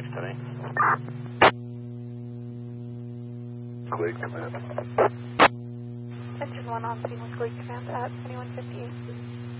610. Glade Command. Engine 1 on scene with Glade Command at 2158.